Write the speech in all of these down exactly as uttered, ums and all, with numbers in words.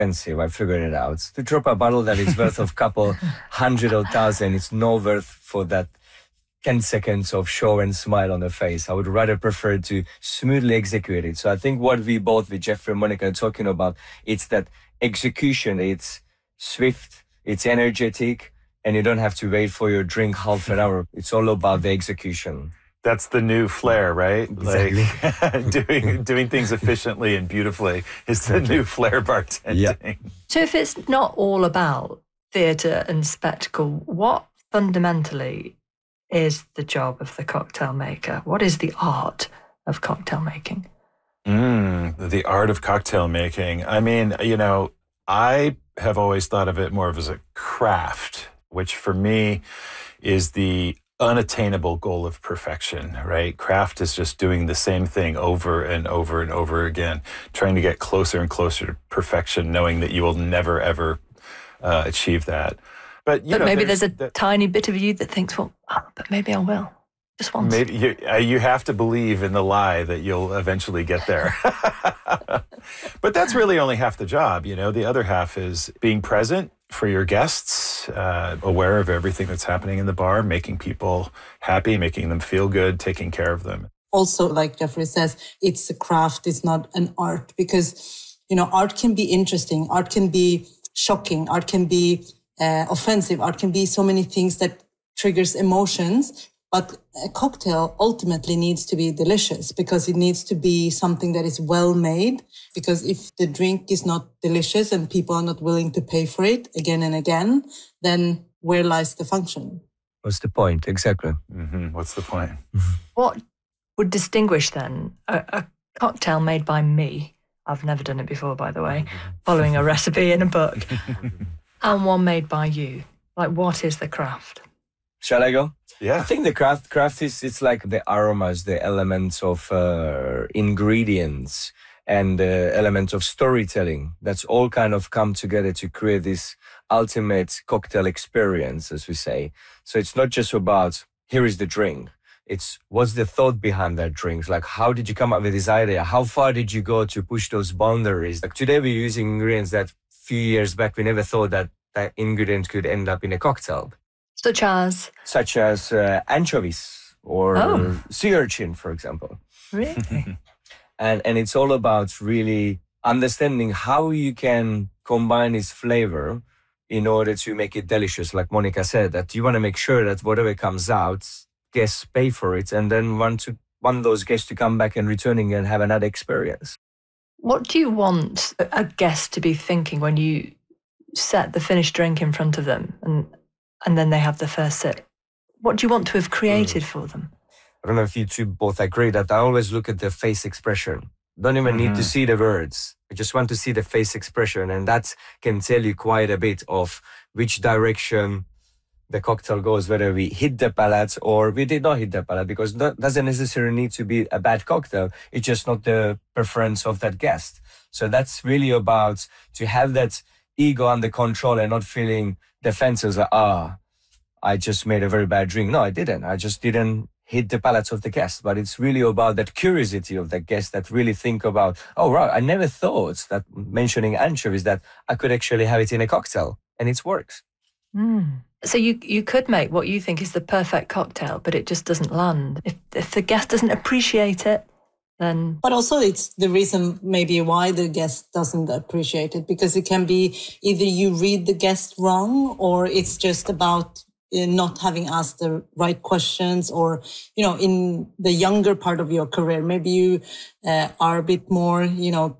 expensive. I figured it out. To drop a bottle that is worth of couple hundred or thousand, it's no worth for that ten seconds of show and smile on the face. I would rather prefer to smoothly execute it. So I think what we both, with Jeffrey and Monica, are talking about, it's that execution. It's swift, it's energetic, and you don't have to wait for your drink half an hour. It's all about the execution. That's the new flair, right? Exactly. Like doing doing things efficiently and beautifully is the new flair bartending. Yeah. So if it's not all about theatre and spectacle, what fundamentally is the job of the cocktail maker? What is the art of cocktail making? Mm, the art of cocktail making. I mean, you know, I have always thought of it more of as a craft, which for me is the unattainable goal of perfection, right? Craft is just doing the same thing over and over and over again, trying to get closer and closer to perfection, knowing that you will never, ever uh, achieve that. But, you but know, maybe there's, there's a the, tiny bit of you that thinks, well, oh, but maybe I will. Just once. Maybe you, uh, you have to believe in the lie that you'll eventually get there. But that's really only half the job. You know, the other half is being present for your guests, uh, aware of everything that's happening in the bar, making people happy, making them feel good, taking care of them. Also, like Jeffrey says, it's a craft, it's not an art, because, you know, art can be interesting, art can be shocking, art can be uh, offensive, art can be so many things that triggers emotions. But a cocktail ultimately needs to be delicious, because it needs to be something that is well made. Because if the drink is not delicious and people are not willing to pay for it again and again, then where lies the function? What's the point? Exactly. Mm-hmm. What's the point? What would distinguish then a, a cocktail made by me, I've never done it before, by the way, following a recipe in a book, and one made by you? Like, what is the craft? Shall I go? Yeah. I think the craft craft is, it's like the aromas, the elements of uh, ingredients and the element of storytelling. That's all kind of come together to create this ultimate cocktail experience, as we say. So it's not just about, here is the drink. It's what's the thought behind that drink? Like, how did you come up with this idea? How far did you go to push those boundaries? Like today we're using ingredients that a few years back we never thought that that ingredient could end up in a cocktail. Such as? Such as uh, anchovies or oh. sea urchin, for example. Really? and and it's all about really understanding how you can combine its flavor in order to make it delicious. Like Monica said, that you want to make sure that whatever comes out, guests pay for it, and then want to want those guests to come back and returning and have another experience. What do you want a guest to be thinking when you set the finished drink in front of them and and then they have the first sip? What do you want to have created mm. for them? I don't know if you two both agree that I always look at the face expression. Don't even mm-hmm. need to see the words. I just want to see the face expression, and that can tell you quite a bit of which direction the cocktail goes, whether we hit the palate or we did not hit the palate, because that doesn't necessarily need to be a bad cocktail. It's just not the preference of that guest. So that's really about to have that ego under control and not feeling defenses like, ah, I just made a very bad drink. No, I didn't. I just didn't hit the palates of the guest. But it's really about that curiosity of the guest that really think about, oh, right, I never thought that mentioning anchovies, that I could actually have it in a cocktail, and it works. Mm. So you you could make what you think is the perfect cocktail, but it just doesn't land. If if the guest doesn't appreciate it, then... But also it's the reason maybe why the guest doesn't appreciate it, because it can be either you read the guest wrong, or it's just about uh, not having asked the right questions, or, you know, in the younger part of your career, maybe you uh, are a bit more, you know,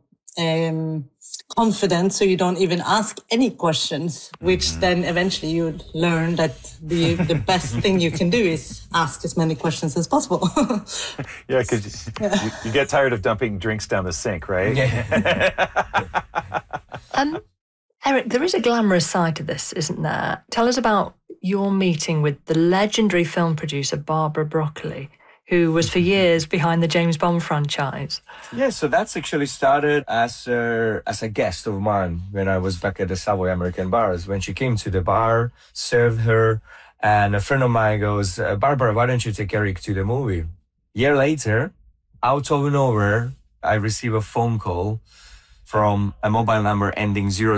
um, confident, so you don't even ask any questions, which mm-hmm. then eventually you would learn that the the best thing you can do is ask as many questions as possible. Yeah, because yeah. you, you get tired of dumping drinks down the sink, right? Yeah. um, Eric, there is a glamorous side to this, isn't there? Tell us about your meeting with the legendary film producer Barbara Broccoli, who was for years behind the James Bond franchise. Yeah, so that's actually started as a, as a guest of mine when I was back at the Savoy American Bars. When she came to the bar, served her, and a friend of mine goes, Barbara, why don't you take Eric to the movie? A year later, out of nowhere, I receive a phone call from a mobile number ending zero